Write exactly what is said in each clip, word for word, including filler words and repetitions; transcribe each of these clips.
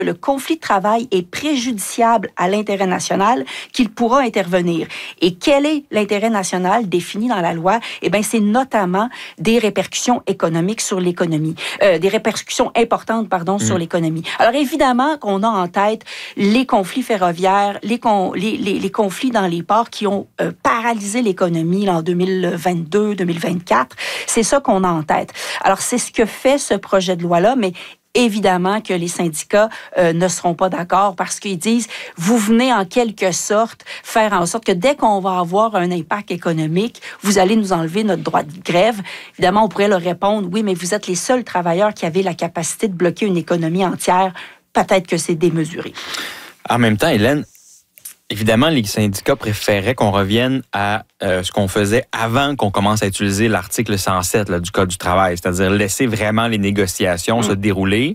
le conflit de travail est préjudiciable à l'intérêt national, qu'il pourra intervenir. Et quel est l'intérêt national défini dans la loi? Eh bien, c'est notamment des répercussions économiques sur l'économie, euh, des répercussions importantes, pardon, mmh. sur l'économie. Alors, évidemment qu'on a en tête les conflits ferroviaires, les, con, les, les, les conflits dans les ports qui ont euh, paralysé l'économie là, en deux mille vingt-deux, deux mille vingt-quatre. C'est ça qu'on a en tête. Alors, c'est ce que fait ce projet de loi-là, mais évidemment que les syndicats euh, ne seront pas d'accord parce qu'ils disent, vous venez en quelque sorte faire en sorte que dès qu'on va avoir un impact économique, vous allez nous enlever notre droit de grève. Évidemment, on pourrait leur répondre, oui, mais vous êtes les seuls travailleurs qui avaient la capacité de bloquer une économie entière. Peut-être que c'est démesuré. En même temps, Hélène, évidemment, les syndicats préféraient qu'on revienne à euh, ce qu'on faisait avant qu'on commence à utiliser l'article cent sept là, du Code du travail, c'est-à-dire laisser vraiment les négociations mmh. se dérouler.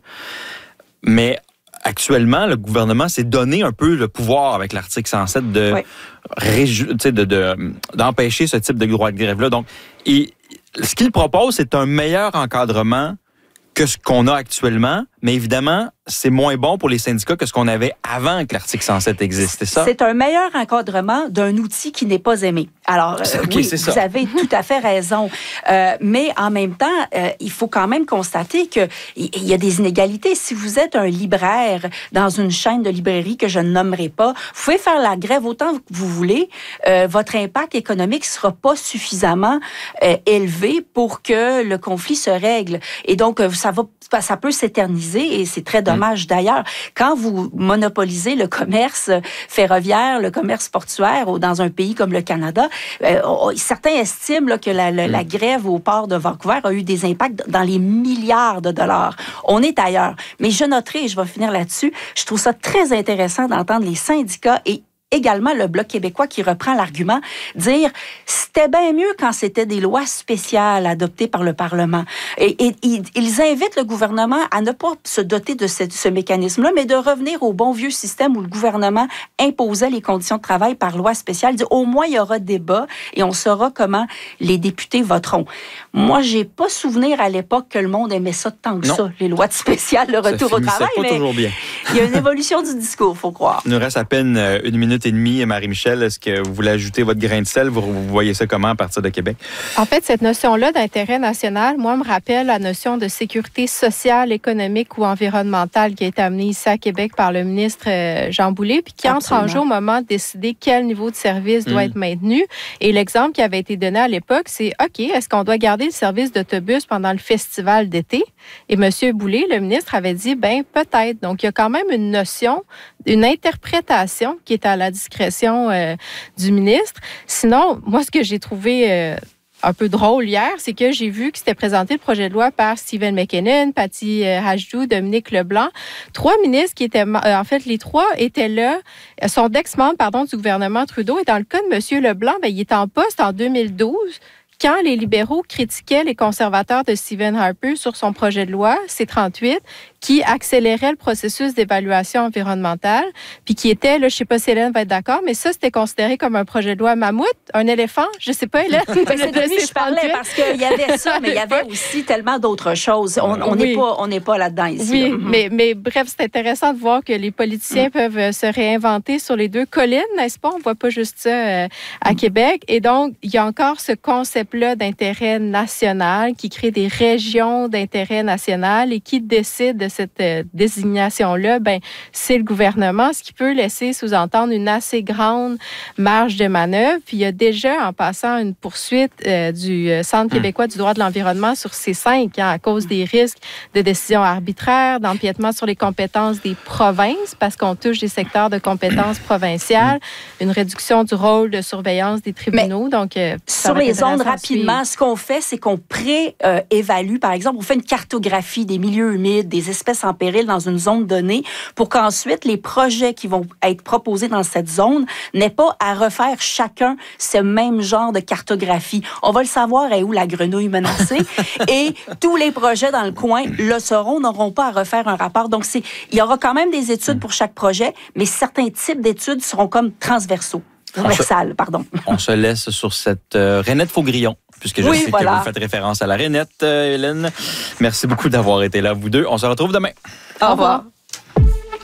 Mais actuellement, le gouvernement s'est donné un peu le pouvoir avec l'article cent sept de, oui. réju- de, de, d'empêcher ce type de droit de grève-là. Donc, et, ce qu'il propose, c'est un meilleur encadrement que ce qu'on a actuellement, mais évidemment, c'est moins bon pour les syndicats que ce qu'on avait avant que l'article cent sept existe, c'est ça? C'est un meilleur encadrement d'un outil qui n'est pas aimé. Alors, euh, okay, oui, vous avez tout à fait raison. Euh, mais en même temps, euh, il faut quand même constater qu'il y a des inégalités. Si vous êtes un libraire dans une chaîne de librairie que je ne nommerai pas, vous pouvez faire la grève autant que vous voulez. Euh, votre impact économique ne sera pas suffisamment euh, élevé pour que le conflit se règle. Et donc, ça va, ça peut s'éterniser et c'est très dommage. Mmh. D'ailleurs, quand vous monopolisez le commerce ferroviaire, le commerce portuaire ou dans un pays comme le Canada, euh, certains estiment là, que la, la, mmh. la grève au port de Vancouver a eu des impacts dans les milliards de dollars. On est ailleurs. Mais je noterai, et je vais finir là-dessus, je trouve ça très intéressant d'entendre les syndicats et également le Bloc québécois qui reprend l'argument, dire c'était bien mieux quand c'était des lois spéciales adoptées par le Parlement. Et, et, et ils invitent le gouvernement à ne pas se doter de ce, ce mécanisme-là, mais de revenir au bon vieux système où le gouvernement imposait les conditions de travail par loi spéciale. Il dit, au moins, il y aura débat et on saura comment les députés voteront. Moi, j'ai pas souvenir à l'époque que le monde aimait ça tant que non. ça, les lois de spécial, le retour au travail, pas mais toujours bien. Il y a une évolution du discours, faut croire. Il nous reste à peine une minute et demie. Marie-Michel, est-ce que vous voulez ajouter votre grain de sel? Vous, vous voyez ça comment à partir de Québec? En fait, cette notion-là d'intérêt national, moi, me rappelle la notion de sécurité sociale, économique ou environnementale qui a été amenée ici à Québec par le ministre Jean Boulet, puis qui Absolument. entre en jeu au moment de décider quel niveau de service doit mmh. être maintenu. Et l'exemple qui avait été donné à l'époque, c'est OK, est-ce qu'on doit garder le service d'autobus pendant le festival d'été? Et M. Boulet, le ministre, avait dit, ben peut-être. Donc, il y a quand même une notion, une interprétation qui est à la discrétion euh, du ministre. Sinon, moi, ce que j'ai trouvé euh, un peu drôle hier, c'est que j'ai vu que c'était présenté le projet de loi par Stephen McKinnon, Patty euh, Hajdu, Dominique Leblanc. Trois ministres qui étaient... Euh, en fait, les trois étaient là, sont d'ex-membres, pardon, du gouvernement Trudeau. Et dans le cas de M. Leblanc, ben, il était en poste en deux mille douze. Quand les libéraux critiquaient les conservateurs de Stephen Harper sur son projet de loi, C trente-huit, qui accélérait le processus d'évaluation environnementale, puis qui était, là, je ne sais pas si Hélène va être d'accord, mais ça, c'était considéré comme un projet de loi mammouth, un éléphant, je ne sais pas, Hélène. C'est de lui que je parlais, parce qu'il y avait ça, mais il y avait aussi tellement d'autres choses. On n'est oui. pas, on n'est pas là-dedans ici. Oui, là. mais, mais bref, c'est intéressant de voir que les politiciens mm. peuvent se réinventer sur les deux collines, n'est-ce pas? On ne voit pas juste ça euh, à mm. Québec. Et donc, il y a encore ce concept-là d'intérêt national qui crée des régions d'intérêt national et qui décide de cette euh, désignation-là, ben, c'est le gouvernement, ce qui peut laisser sous-entendre une assez grande marge de manœuvre. Puis il y a déjà, en passant, une poursuite euh, du Centre québécois du droit de l'environnement sur C cinq hein, à cause des risques de décisions arbitraires, d'empiètement sur les compétences des provinces, parce qu'on touche des secteurs de compétences provinciales, une réduction du rôle de surveillance des tribunaux. Mais donc, euh, sur les zones, rapidement, ce qu'on fait, c'est qu'on pré-évalue, par exemple, on fait une cartographie des milieux humides, des espèces en péril dans une zone donnée pour qu'ensuite, les projets qui vont être proposés dans cette zone n'aient pas à refaire chacun ce même genre de cartographie. On va le savoir est où la grenouille menacée et tous les projets dans le coin le sauront, n'auront pas à refaire un rapport. Donc, c'est, il y aura quand même des études pour chaque projet, mais certains types d'études seront comme transversaux. Transversales, pardon. On se laisse sur cette euh, Rainette Faugrillon, puisque je oui, sais voilà. que vous faites référence à la Rainette, euh, Hélène. Merci beaucoup d'avoir été là, vous deux. On se retrouve demain. Au revoir.